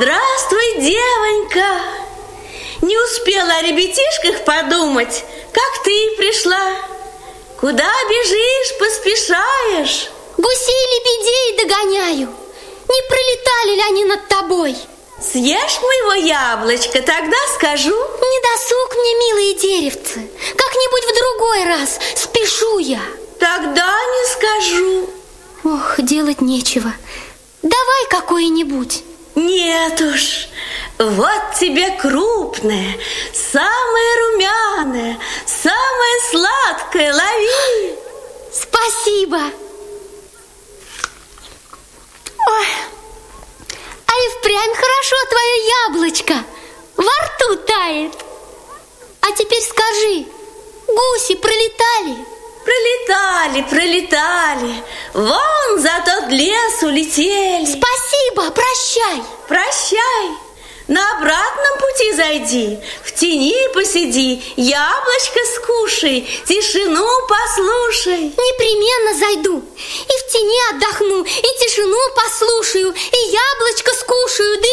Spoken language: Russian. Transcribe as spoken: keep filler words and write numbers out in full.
Здравствуй, девонька. Не успела о ребятишках подумать, как ты пришла. Куда бежишь, поспешаешь? Гусей-лебедей догоняю. Не пролетали ли они над тобой? Съешь моего яблочка, тогда скажу. Не досуг мне, милые деревцы. Как-нибудь в другой раз, спешу я. Тогда не скажу. Ох, делать нечего. Давай какое-нибудь. Нет уж, вот тебе крупное, самое румяное, самое сладкое, лови. Спасибо. Ой, а и впрямь хорошо твое яблочко, во рту тает. А теперь скажи, гуси пролетали? Пролетали, пролетали, вон за тот лес улетели. Спасибо, прощай. Прощай, на обратном пути зайди, в тени посиди, яблочко скушай, тишину послушай. Непременно зайду, и в тени отдохну, и тишину послушаю, и яблочко скушаю, да